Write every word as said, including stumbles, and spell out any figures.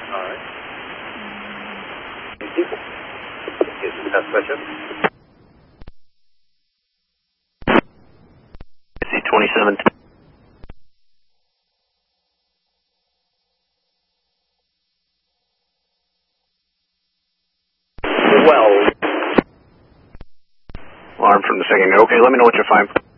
All right. Thank you. Is the test question? C twenty-seven. Well. Alarm from the second. Okay, let me know what you find.